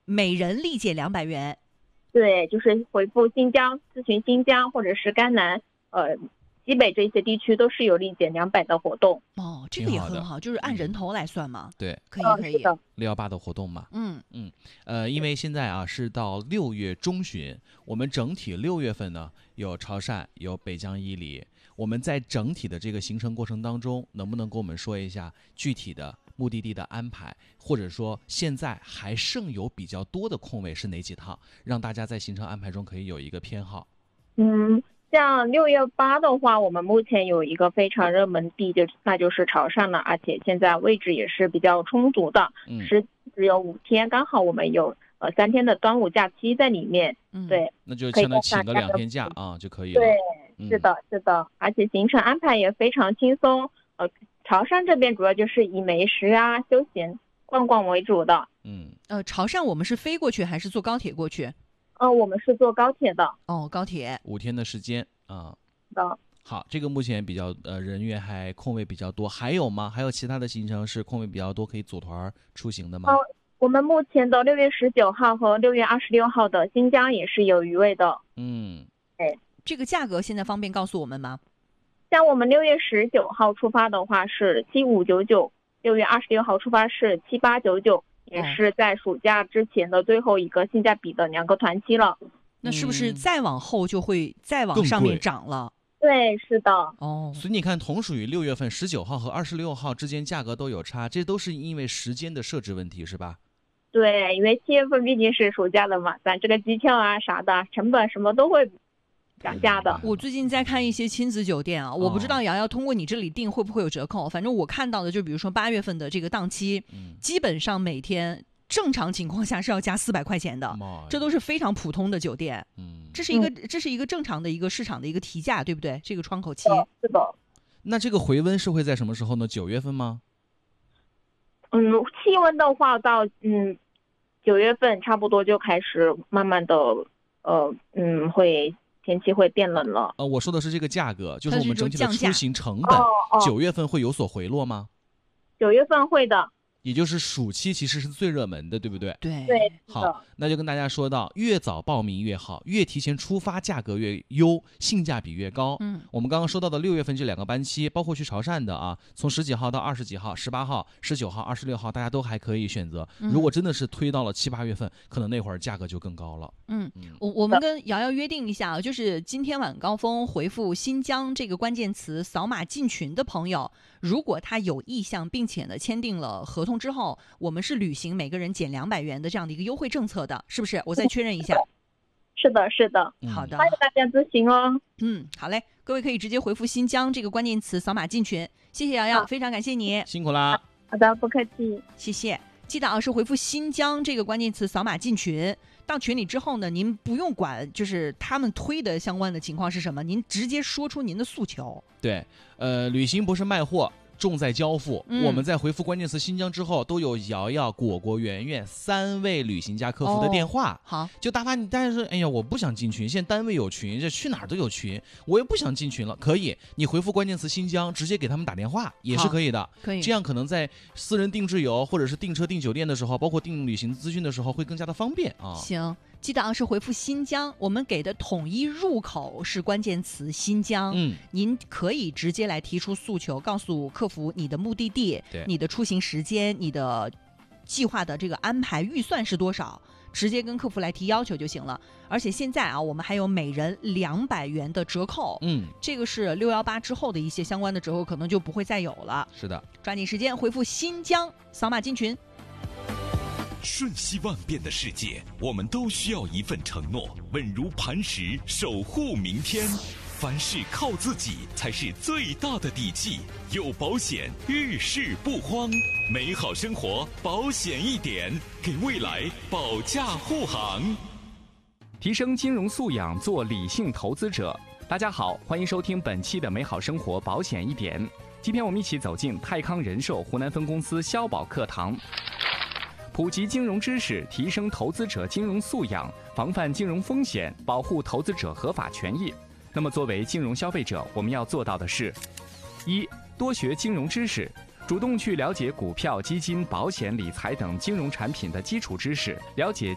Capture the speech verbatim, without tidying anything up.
每人立减两百元。 对，就是回复新疆咨询新疆或者是甘南呃西北这些地区都是有立减两百的活动。 哦，这个也很好，就是按人头来算嘛。 嗯、对， 可以可以。 六一八的活动嘛。 嗯嗯呃，因为现在啊是到六月中旬，我们整体六月份呢有潮汕，有北疆伊犁。我们在整体的这个行程过程当中，能不能跟我们说一下具体的目的地的安排，或者说现在还剩有比较多的空位是哪几趟，让大家在行程安排中可以有一个偏好？ 嗯。像六月八的话，我们目前有一个非常热门地，就那就是潮汕了，而且现在位置也是比较充足的， 嗯， 是只有五天，刚好我们有呃三天的端午假期在里面， 嗯， 对， 那就相当于请个两天假啊就可以了。 对， 嗯、 是的，是的，而且行程安排也非常轻松，呃，潮汕这边主要就是以美食啊、休闲逛逛为主的。 嗯， 呃，潮汕我们是飞过去还是坐高铁过去？ 呃，我们是坐高铁的。 哦，高铁五天的时间啊。 的。 好，这个目前比较呃人员还空位比较多，还有吗？还有其他的行程是空位比较多可以组团出行的吗？ 哦，我们目前的六月十九号和六月二十六号的新疆也是有余位的。 嗯， 哎， 这个价格现在方便告诉我们吗？ 像我们六月十九号出发的话是七五九九，六月二十六号出发是七八九九。也是在暑假之前的最后一个性价比的两个团期了。 那是不是再往后就会再往上面涨了？ 对，是的。 哦， 所以你看，同属于六月份十九号和二十六号之间价格都有差，这都是因为时间的设置问题，是吧？ 对，因为七月份毕竟是暑假了嘛，咱这个机票啊啥的成本什么都会涨价的。 我最近在看一些亲子酒店啊，我不知道瑶瑶通过你这里订会不会有折扣，反正我看到的就比如说八月份的这个档期， 嗯、 基本上每天正常情况下是要加四百块钱的，这都是非常普通的酒店。 嗯， 这是一个这是一个正常的一个市场的一个提价，对不对？这个窗口期。 是的。 那这个回温是会在什么时候呢？九月份吗？ 嗯，气温的话到嗯九月份差不多就开始慢慢的呃嗯会。天气会变冷了。 呃，我说的是这个价格，就是我们整体的出行成本，九、哦、月份会有所回落吗？ 九月份会的。 也就是暑期其实是最热门的，对不对？ 对对。 好，那就跟大家说到，越早报名越好，越提前出发价格越优，性价比越高。 嗯， 我们刚刚说到的六月份这两个班期，包括去潮汕的啊，从十几号到二十几号、十八号、十九号、二十六号，大家都还可以选择。 嗯、 如果真的是推到了七八月份，可能那会儿价格就更高了。 嗯，我我们跟瑶瑶约定一下，就是今天晚高峰回复新疆这个关键词，扫码进群的朋友，如果他有意向，并且呢签订了合同之后，我们是履行每个人减两百元的这样的一个优惠政策的，是不是？我再确认一下。 是的，是的。 好的， 欢迎大家咨询哦。 嗯，好嘞，各位可以直接回复新疆这个关键词，扫码进群。谢谢瑶瑶，非常感谢你， 辛苦啦。 好的，不客气， 谢谢。记得啊，是回复新疆这个关键词，扫码进群。到群里之后呢，您不用管就是他们推的相关的情况是什么，您直接说出您的诉求。 对，呃，旅行不是卖货，重在交付。 嗯、 我们在回复关键词新疆之后，都有瑶瑶、果果、圆圆三位旅行家客服的电话。 哦、好， 就大发你，但是哎呀，我不想进群，现在单位有群，这去哪儿都有群，我也不想进群了。可以，你回复关键词新疆，直接给他们打电话也是可以的。 可以， 这样可能在私人定制游或者是订车订酒店的时候，包括订旅行资讯的时候，会更加的方便啊。 行。记得啊，是回复新疆，我们给的统一入口是关键词新疆。 嗯， 您可以直接来提出诉求，告诉客服你的目的地、你的出行时间、你的计划的这个安排预算是多少，直接跟客服来提要求就行了。而且现在啊，我们还有每人两百元的折扣。 嗯， 这个是六幺八之后的一些相关的折扣，可能就不会再有了。 是的， 抓紧时间回复新疆，扫码进群。 瞬息万变的世界，我们都需要一份承诺，稳如磐石，守护明天。凡事靠自己才是最大的底气。有保险，遇事不慌。美好生活，保险一点，给未来保驾护航。 提升金融素养，做理性投资者。大家好，欢迎收听本期的美好生活保险一点。今天我们一起走进泰康人寿湖南分公司消保课堂。普及金融知识，提升投资者金融素养，防范金融风险，保护投资者合法权益。那么作为金融消费者，我们要做到的是：一、多学金融知识，主动去了解股票、基金、保险、理财等金融产品的基础知识，了解